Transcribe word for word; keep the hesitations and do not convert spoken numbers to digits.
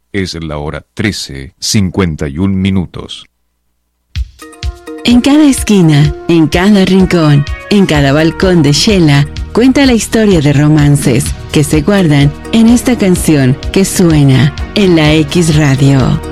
Es la hora trece, cincuenta y un minutos. En cada esquina, en cada rincón, en cada balcón de Shela, cuenta la historia de romances que se guardan en esta canción que suena en la X Radio.